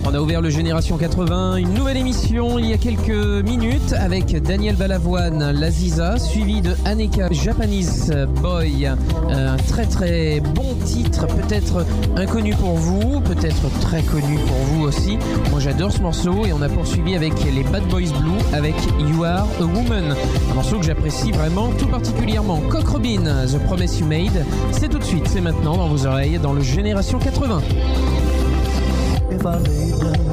On a ouvert le Génération 80, une nouvelle émission il y a quelques minutes avec Daniel Balavoine, Laziza, suivi de Aneka, Japanese Boy. Un très très bon titre, peut-être inconnu pour vous, peut-être très connu pour vous aussi. Moi j'adore ce morceau et on a poursuivi avec les Bad Boys Blue avec You Are a Woman. Un morceau que j'apprécie vraiment tout particulièrement. Cock Robin, The Promise You Made. C'est tout de suite, c'est maintenant dans vos oreilles dans le Génération 80. If I lay down